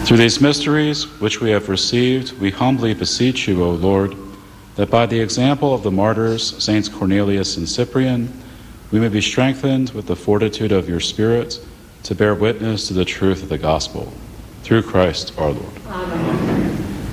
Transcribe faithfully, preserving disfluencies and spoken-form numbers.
Through these mysteries which we have received, we humbly beseech you, O Lord, that by the example of the martyrs, Saints Cornelius and Cyprian, we may be strengthened with the fortitude of your Spirit to bear witness to the truth of the gospel. Through Christ our Lord. Amen.